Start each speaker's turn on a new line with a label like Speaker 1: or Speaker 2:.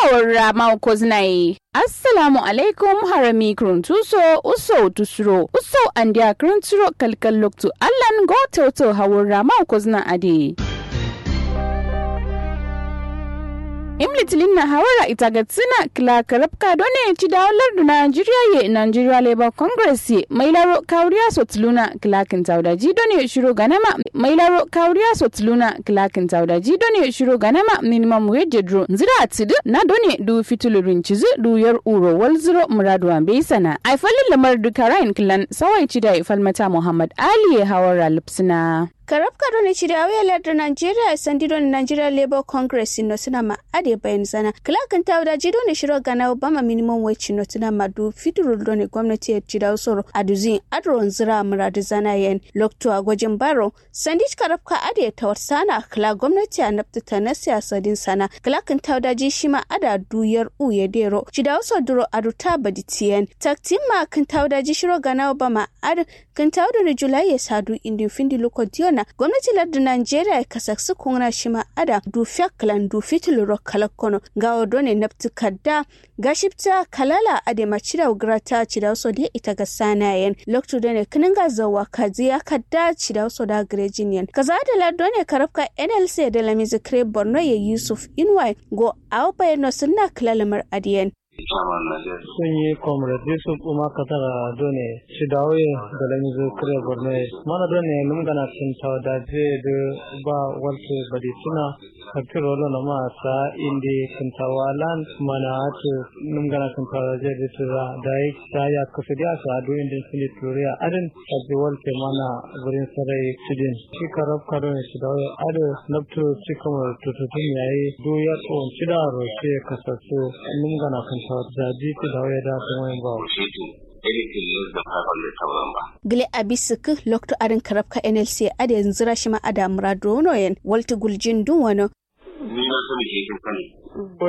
Speaker 1: hawar rama ko zinaye. Assalamu alaikum harami kruntuso uso tusuro uso andia krunturo kalkal loktu allan go toto hawar rama ko zina ade. Imlitilin na hawara itagatsina kila karabka done ci dawalar da Najeriya ye Nigeria Labour Congress ye mailaro kauriya sotluna kila kin tawdaji done shiro ganama mailaro kauriya sotluna kila kin tawdaji done shiro ganama minimum wage dro nzira atidu na done du fitulurin cizu du yar uro wal zero muradu ambe sana ai falin lamar dukarain kilan sawai ci da falmata Muhammad Ali ye hawara lipsina.
Speaker 2: Karabka doni chiriawe ladda Nigeria sandi doni Nigeria Labour Congress no suna ma ade bayan sana klakan tawda ji doni shiro gana Obama minimum wage no suna ma du fituru doni gwamnati ya chida soro aduzin adron zira muradu zana yen lokto a gwajin baro sandi karabka ade tawar sana kla gwamnati a naptuta na siyasa din sana klakan tawda ji shima ada duyar uye dero chida so duro aduta baditiyen taktima kan tawda ji shiro gana Obama ad kan tawda ni Julai ya sadu indi findi lokodiyo na gwamnati lardin Najeriya ya kasaksu kuna shima ada du fiaklan du fituluro kalakono ga odone naptu kadda gashipta kalala ade machida ugrata chida so de ita ga sanayen loktu dane kininga zawa kaziya kadda chida so da grejinian kaza da lardone karafka NLC da lamizi kre Borno ya Yusuf Inwai go awpa no sunna klalamar adiyen
Speaker 3: sun yi comrade Yusuf Umar Katara done shi dawo da lamizu kare borne mana done lumgana sun tawdaje da ba walte badi suna kakiro na ma sa indi kun tawalan mana atu lumgana kun tawdaje da tura dai sa ya kafidi asa do indi sili turiya adin sabbi walte mana gurin sarai sidin shi karab karo ne shi dawo adu nabtu cikamar tututun yayi do ya tson sidaro ce kasasu lumgana kun zaji ku da waya da kuma yin bawo
Speaker 2: gile abisuk lokto arin karabka NLC ade nzira shima ada muradono yen walti guljin dun wano
Speaker 4: ni na sani ke kan